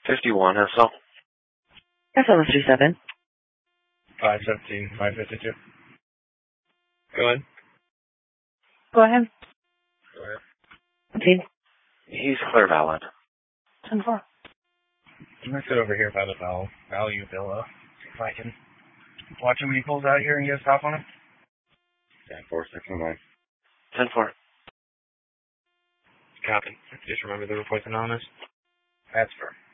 51 SL. SL 37. 517, 552. Go ahead. Go ahead. Go ahead. 15. He's clear valid. 10-4. I'm going to sit over here by the value villa. See if I can watch him when he pulls out here and get a stop on him. 10-4, 6-9. 10-4. Copy. Just remember the report's anonymous. That's fair.